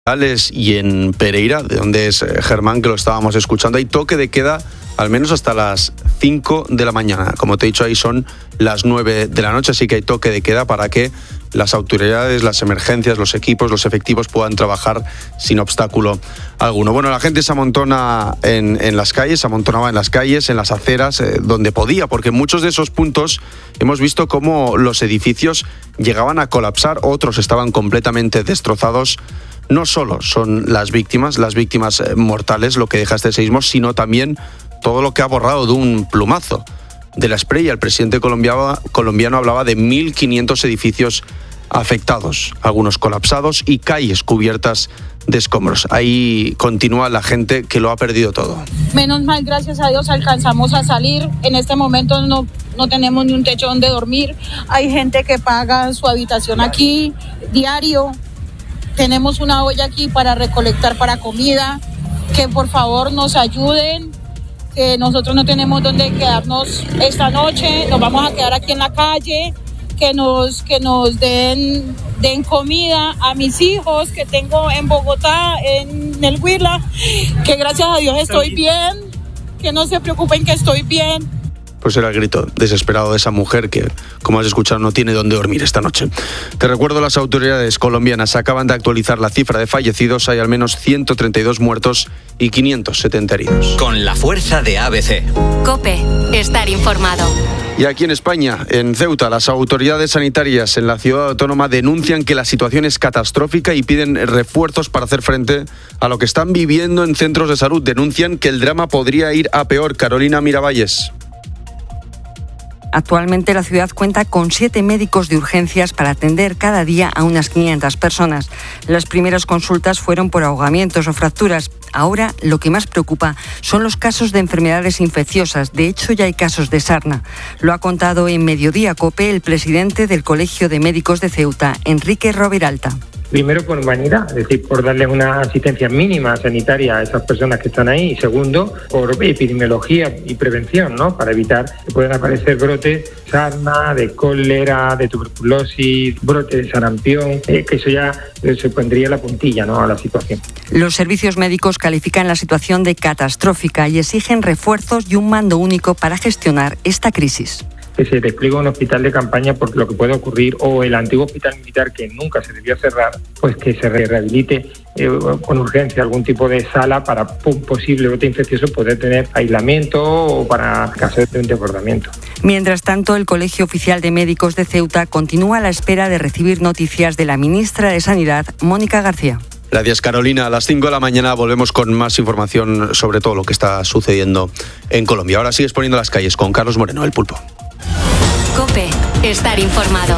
Y en Pereira, de donde es Germán, que lo estábamos escuchando, hay toque de queda al menos hasta las 5 de la mañana. Como te he dicho, ahí son las 9 de la noche, así que hay toque de queda para que las autoridades, las emergencias, los equipos, los efectivos puedan trabajar sin obstáculo alguno. Bueno, la gente se amontona en las calles, se amontonaba en las calles, en las aceras, donde podía, porque en muchos de esos puntos hemos visto cómo los edificios llegaban a colapsar, otros estaban completamente destrozados. No solo son las víctimas mortales lo que deja este seísmo, sino también todo lo que ha borrado de un plumazo. De la Espriella, el presidente colombiano hablaba de 1.500 edificios afectados, algunos colapsados y calles cubiertas de escombros. Ahí continúa la gente que lo ha perdido todo. Menos mal, gracias a Dios, alcanzamos a salir. En este momento no tenemos ni un techo donde dormir. Hay gente que paga su habitación aquí diario. Tenemos una olla aquí para recolectar para comida. Que por favor nos ayuden, que nosotros no tenemos dónde quedarnos esta noche. Nos vamos a quedar aquí en la calle. Que nos den comida a mis hijos que tengo en Bogotá, en el Huila. Que gracias a Dios estoy bien. Que no se preocupen, que estoy bien. Pues era el grito desesperado de esa mujer que, como has escuchado, no tiene dónde dormir esta noche. Te recuerdo, las autoridades colombianas acaban de actualizar la cifra de fallecidos. Hay al menos 132 muertos y 570 heridos. Con la fuerza de ABC. COPE. Estar informado. Y aquí en España, en Ceuta, las autoridades sanitarias en la ciudad autónoma denuncian que la situación es catastrófica y piden refuerzos para hacer frente a lo que están viviendo en centros de salud. Denuncian que el drama podría ir a peor. Carolina Miravalles. Actualmente la ciudad cuenta con 7 médicos de urgencias para atender cada día a unas 500 personas. Las primeras consultas fueron por ahogamientos o fracturas. Ahora lo que más preocupa son los casos de enfermedades infecciosas. De hecho, ya hay casos de sarna. Lo ha contado en Mediodía COPE el presidente del Colegio de Médicos de Ceuta, Enrique Roviralta. Primero, por humanidad, es decir, por darle una asistencia mínima sanitaria a esas personas que están ahí. Y segundo, por epidemiología y prevención, ¿no? Para evitar que puedan aparecer brotes de sarna, de cólera, de tuberculosis, brotes de sarampión, que eso ya se pondría la puntilla, ¿no?, a la situación. Los servicios médicos califican la situación de catastrófica y exigen refuerzos y un mando único para gestionar esta crisis. Que se despliegue un hospital de campaña por lo que puede ocurrir, o el antiguo hospital militar que nunca se debió cerrar, pues que se rehabilite con urgencia algún tipo de sala para un posible brote infeccioso poder tener aislamiento o para casos de un desbordamiento. Mientras tanto, el Colegio Oficial de Médicos de Ceuta continúa a la espera de recibir noticias de la ministra de Sanidad, Mónica García. Gracias, Carolina. A las 5 de la mañana volvemos con más información sobre todo lo que está sucediendo en Colombia. Ahora sigues poniendo las calles con Carlos Moreno, el Pulpo. COPE. Estar informado.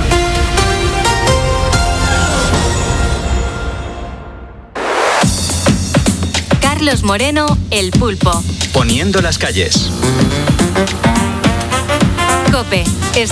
Carlos Moreno, el Pulpo. Poniendo las calles. COPE. Estar